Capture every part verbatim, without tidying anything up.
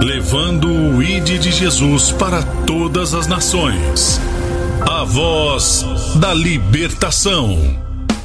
levando o Ide de Jesus para todas as nações. A voz da libertação.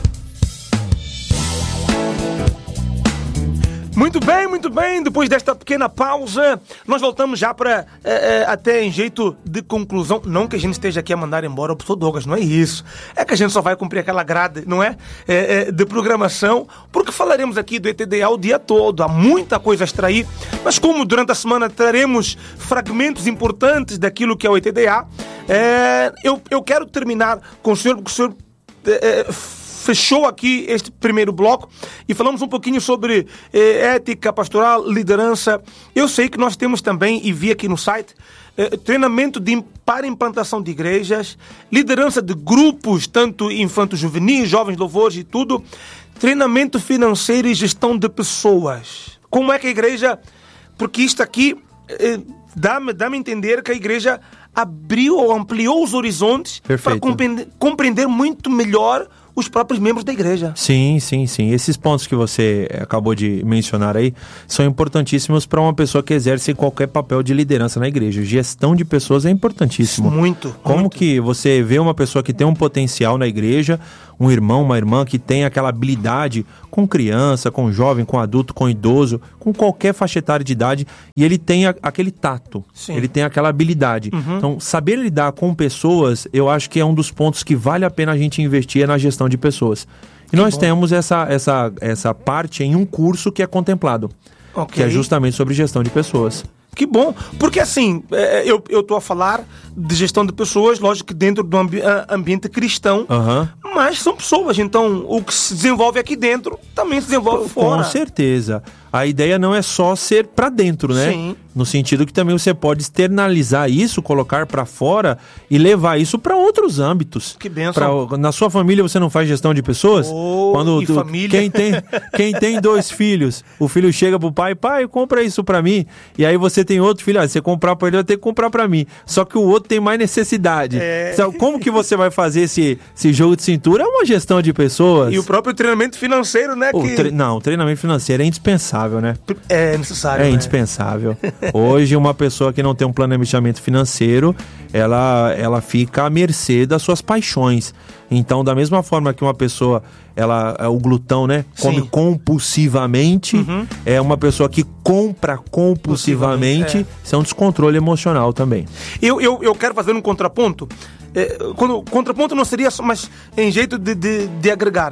Muito bem, muito bem. Depois desta pequena pausa, nós voltamos já para, é, é, até em jeito de conclusão. Não que a gente esteja aqui a mandar embora o professor Douglas, não é isso. É que a gente só vai cumprir aquela grade, não é? É, é de programação, porque falaremos aqui do E T D A o dia todo. Há muita coisa a extrair, mas como durante a semana teremos fragmentos importantes daquilo que é o E T D A, é, eu, eu quero terminar com o senhor, porque o senhor... É, é, fechou aqui este primeiro bloco e falamos um pouquinho sobre eh, ética pastoral, liderança. Eu sei que nós temos também, e vi aqui no site, eh, treinamento de, para implantação de igrejas, liderança de grupos, tanto infanto-juvenis, jovens louvores e tudo, treinamento financeiro e gestão de pessoas. Como é que a igreja... Porque isto aqui eh, dá-me, dá-me a entender que a igreja abriu ou ampliou os horizontes para compreender, compreender muito melhor os próprios membros da igreja. Sim, sim, sim. Esses pontos que você acabou de mencionar aí são importantíssimos para uma pessoa que exerce qualquer papel de liderança na igreja. Gestão de pessoas é importantíssimo. Muito. Como muito. que você vê uma pessoa que tem um potencial na igreja, um irmão, uma irmã que tem aquela habilidade com criança, com jovem, com adulto, com idoso, com qualquer faixa etária de idade, e ele tem a, aquele tato, Sim. ele tem aquela habilidade. Uhum. Então, saber lidar com pessoas, eu acho que é um dos pontos que vale a pena a gente investir na gestão de pessoas. E que nós bom. temos essa, essa, essa parte em um curso que é contemplado, okay. que é justamente sobre gestão de pessoas. Que bom, porque assim, eu estou a falar de gestão de pessoas, lógico que dentro do ambi- ambiente cristão, uhum. mas são pessoas, então o que se desenvolve aqui dentro também se desenvolve Com fora. Com certeza. A ideia não é só ser pra dentro, né? Sim. No sentido que também você pode externalizar isso, colocar pra fora e levar isso pra outros âmbitos. Que bênção. Pra, na sua família você não faz gestão de pessoas? Oh, Quando e tu, família. Quem tem, quem tem dois filhos, o filho chega pro pai, pai, compra isso pra mim. E aí você tem outro filho, ah, você comprar pra ele, vai ter que comprar pra mim. Só que o outro tem mais necessidade. É. Então, como que você vai fazer esse, esse jogo de cintura? É uma gestão de pessoas. E o próprio treinamento financeiro, né? O que... tre... Não, o treinamento financeiro é indispensável, né? É necessário. É né? indispensável. Hoje, uma pessoa que não tem um planejamento financeiro, ela, ela fica à mercê das suas paixões. Então, da mesma forma que uma pessoa, ela, o glutão, né? Come Sim. compulsivamente, uhum. é uma pessoa que compra compulsivamente, é. Isso é um descontrole emocional também. Eu, eu, eu quero fazer um contraponto. É, quando, contraponto não seria só, mas em jeito de, de, de agregar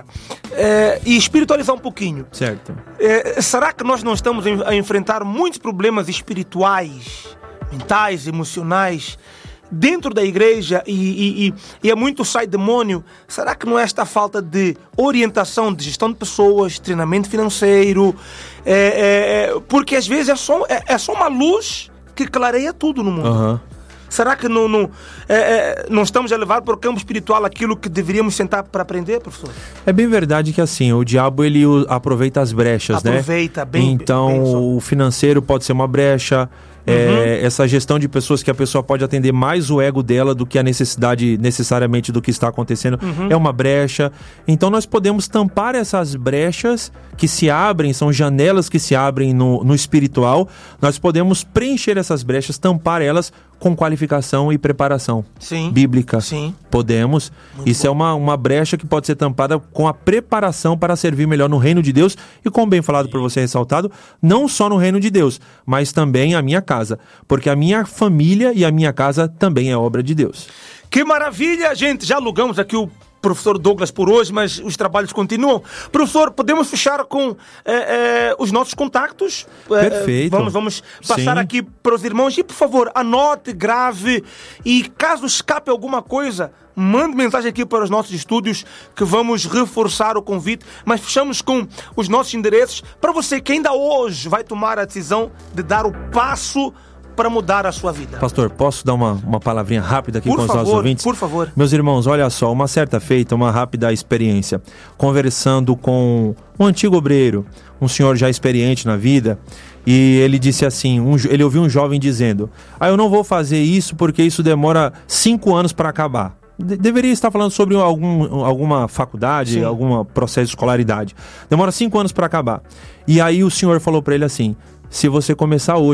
é, e espiritualizar um pouquinho. Certo. É, será que nós não estamos a enfrentar muitos problemas espirituais, mentais, emocionais dentro da igreja e, e, e, e é muito sai demônio? Será que não é esta falta de orientação, de gestão de pessoas, treinamento financeiro? É, é, porque às vezes é só, é, é só uma luz que clareia tudo no mundo. Uhum. Será que não, não, é, é, não estamos a levar para o campo espiritual aquilo que deveríamos sentar para aprender, professor? É bem verdade que assim, o diabo ele aproveita as brechas, aproveita, né? Aproveita, bem. Então, bem, bem o financeiro pode ser uma brecha. É, uhum. Essa gestão de pessoas que a pessoa pode atender mais o ego dela do que a necessidade necessariamente do que está acontecendo uhum. é uma brecha. Então nós podemos tampar essas brechas que se abrem, são janelas que se abrem no, no espiritual. Nós podemos preencher essas brechas, tampar elas com qualificação e preparação Sim. bíblica. Sim. Podemos. Muito Isso bom. é uma, uma brecha que pode ser tampada com a preparação para servir melhor no reino de Deus e, como bem falado por você, ressaltado, não só no reino de Deus, mas também a minha casa, porque a minha família e a minha casa também é obra de Deus. Que maravilha, gente! Já alugamos aqui o professor Douglas por hoje, mas os trabalhos continuam. Professor, podemos fechar com é, é, os nossos contactos? Perfeito. É, vamos, vamos passar Sim. aqui para os irmãos. E, por favor, anote, grave. E caso escape alguma coisa, mande mensagem aqui para os nossos estúdios que vamos reforçar o convite. Mas fechamos com os nossos endereços para você que ainda hoje vai tomar a decisão de dar o passo para mudar a sua vida. Pastor, posso dar uma, uma palavrinha rápida aqui por com os favor, nossos ouvintes? Por favor. Meus irmãos, olha só, uma certa feita, uma rápida experiência, conversando com um antigo obreiro, um senhor já experiente na vida, e ele disse assim, um, ele ouviu um jovem dizendo, ah, eu não vou fazer isso porque isso demora cinco anos para acabar. De- deveria estar falando sobre algum, alguma faculdade, Sim. algum processo de escolaridade. Demora cinco anos para acabar. E aí o senhor falou para ele assim, se você começar hoje,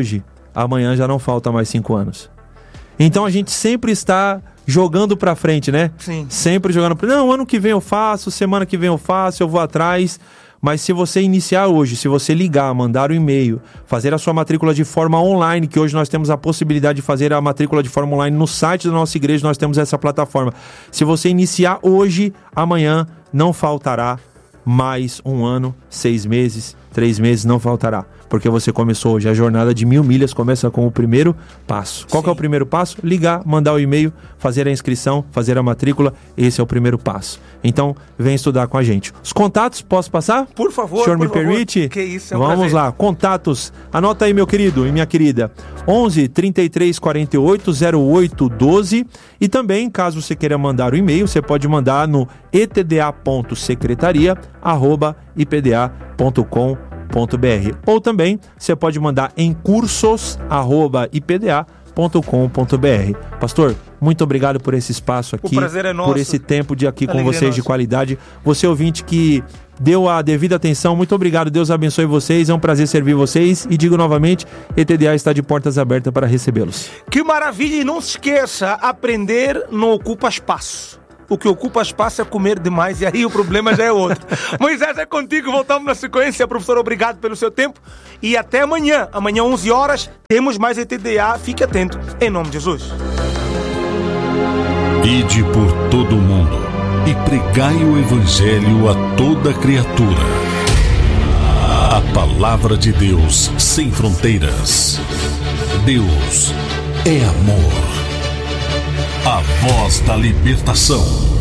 amanhã já não falta mais cinco anos. Então a gente sempre está jogando pra frente, né? Sim. Sempre jogando pra... Não, ano que vem eu faço, semana que vem eu faço, eu vou atrás. Mas se você iniciar hoje, se você ligar, mandar um e-mail, fazer a sua matrícula de forma online, que hoje nós temos a possibilidade de fazer a matrícula de forma online no site da nossa igreja, nós temos essa plataforma. Se você iniciar hoje, amanhã não faltará mais um ano, seis meses, três meses, não faltará. Porque você começou hoje. A jornada de mil milhas começa com o primeiro passo. Qual que é o primeiro passo? Ligar, mandar o e-mail, fazer a inscrição, fazer a matrícula. Esse é o primeiro passo. Então, vem estudar com a gente. Os contatos, posso passar? Por favor, O senhor por me favor. permite? Que isso, é um Vamos prazer. lá, contatos. Anota aí, meu querido e minha querida. onze, trinta e três, quarenta e oito, zero oito, doze. E também, caso você queira mandar o e-mail, você pode mandar no e t d a ponto secretaria arroba i p d a ponto com ponto b r. Ou também você pode mandar em cursos arroba i p d a ponto com ponto b r. Pastor, muito obrigado por esse espaço aqui, O prazer é nosso. por esse tempo de aqui A com alegria vocês é de nossa. qualidade. Você ouvinte que deu a devida atenção, muito obrigado. Deus abençoe vocês, é um prazer servir vocês. E digo novamente, E T D A está de portas abertas para recebê-los. Que maravilha! E não se esqueça, aprender não ocupa espaço. O que ocupa espaço é comer demais e aí o problema já é outro. Moisés, é contigo, voltamos na sequência. Professor, obrigado pelo seu tempo e até amanhã. Amanhã, onze horas, temos mais E T D A. Fique atento, em nome de Jesus. Ide por todo o mundo e pregai o evangelho a toda criatura. A palavra de Deus sem fronteiras. Deus é amor. A voz da libertação.